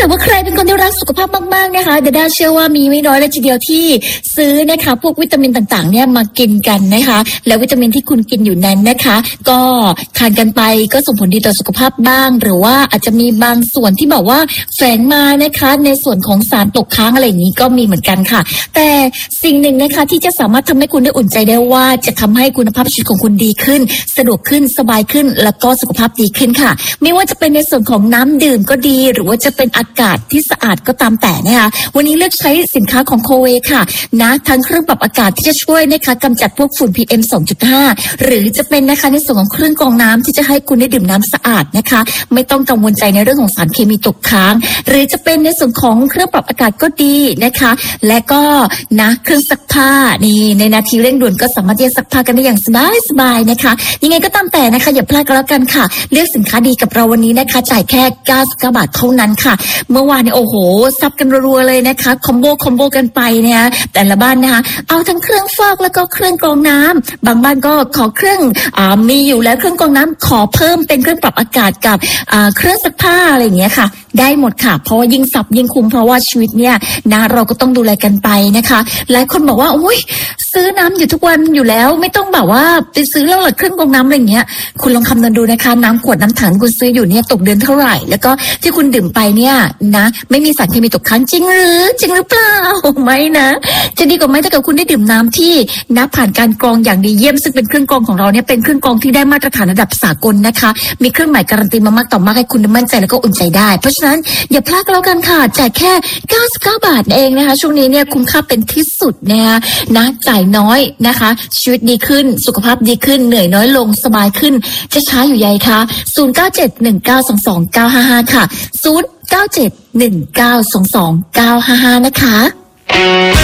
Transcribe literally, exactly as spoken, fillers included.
ากว่าใครเป็นคนที่รักสุขภาพมากๆนะคะเดด้าเชื่อว่ามีไม่น้อยเลยทีเดียวที่ซื้อนะคะพวกวิตามินต่างๆเนี่ยมากินกันนะคะแล้ววิตามินที่คุณกินอยู่นั้นนะคะก็ทานกันไปก็ส่งผลดีต่อสุขภาพบ้างหรือว่าอาจจะมีบางส่วนที่แบบว่าแฝงมานะคะในส่วนของสารตกค้างอะไรอย่างนี้ก็มีเหมือนกันค่ะแต่สิ่งหนึ่งนะคะที่จะสามารถทำให้คุณได้อุ่นใจได้ว่าจะทำให้คุณภาพชีวิตของคุณดีขึ้นสะดวกขึ้นสบายขึ้นแล้วก็สุขภาพดีขึ้นค่ะไม่ว่าจะเป็นในส่วนของน้ำดื่มก็ดีหรือว่าจะเป็นอากาศที่สะอาดก็ตามแต่นะคะวันนี้เลือกใช้สินค้าของโคเวค่ะนะทั้งเครื่องปรับอากาศที่จะช่วยนะคะกำจัดพวกฝุ่น พี เอ็ม สองจุดห้า หรือจะเป็นนะคะในส่วนของเครื่องกรองน้ำที่จะให้คุณได้ดื่มน้ำสะอาดนะคะไม่ต้องกังวลใจในเรื่องของสารเคมีตกค้างหรือจะเป็นในส่วนของเครื่องปรับอากาศก็ดีนะคะและก็นะเครื่องซักผ้านี่ในนาทีเร่งด่วนก็สามารถที่จะซักผ้ากันได้อย่างสบายสบายนะคะยังไงก็ตามแต่นะคะอย่าพลาดกันแล้วกันค่ะเลือกสินค้าดีกับเราวันนี้นะคะจ่ายแค่เก้าสิบเก้าบาทเท่านั้นค่ะเมื่อวานเนี่ยโอ้โหซับกันรัวๆเลยนะคะคอมโบคอมโบกันไปเนี่ยแต่ละบ้านนะคะเอาทั้งเครื่องฟอกแล้วก็เครื่องกรองน้ำบางบ้านก็ขอเครื่องอ่ามีอยู่แล้วเครื่องกรองน้ำขอเพิ่มเป็นเครื่องปรับอากาศกับอ่าเครื่องซักผ้าอะไรอย่างเงี้ยค่ะได้หมดค่ะเพราะว่ายิ่งซับยิ่งคุ้มเพราะว่าชีวิตเนี่ยนะเราก็ต้องดูแลกันไปนะคะหลายคนบอกว่าโอ้ยซื้อน้ำอยู่ทุกวันอยู่แล้วไม่ต้องแบบว่าไปซื้อแล้วหรอกเครื่องกรองน้ำอะไรอย่างเงี้ยคุณลองคำนวณดูนะคะน้ำขวดน้ำถังคุณซื้ออยู่เนี่ยตกเดือนเท่าไหร่แล้วก็ที่คุณดื่มไปเนี่ยนะไม่มีสารเคมีตกค้างจริงหรือจริงหรือเปล่าไม่นะจะดีกว่าไหมถ้าเกิดคุณได้ดื่มน้ำที่นะผ่านการกรองอย่างดีเยี่ยมซึ่งเป็นเครื่องกรองของเราเนี่ยเป็นเครื่องกรองที่ได้มาตรฐานระดับสากลนะคะมีเครื่องหมายการันตีมามากต่อมากให้คุณมั่นใจแล้วก็อุ่นใจได้เพราะฉะนั้นอย่าพลาดกันแล้วกันค่ะจ่ายแค่เก้าสิบเก้าบาทเองนะคะช่วงนี้เนี่ยคุ้มค่าเป็นที่สุดนะคะนะจ่ายน้อยนะคะชีวิตดีขึ้นสุขภาพดีขึ้นเหนื่อยน้อยลงสบายขึ้นจะช้าอยู่ใยคะศูนย์ เก้า เจ็ด หนึ่ง เก้า สอง สอง เก้า ห้า ห้าค่ะศูนย์ เก้า เจ็ด หนึ่ง เก้า สอง สอง เก้า ห้า ห้านะคะ